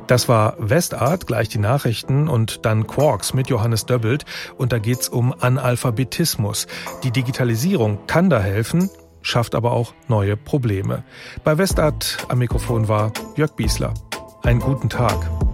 Das war Westart, gleich die Nachrichten und dann Quarks mit Johannes Döbbelt. Und da geht's um Analphabetismus. Die Digitalisierung kann da helfen, schafft aber auch neue Probleme. Bei Westart am Mikrofon war Jörg Biesler. Einen guten Tag.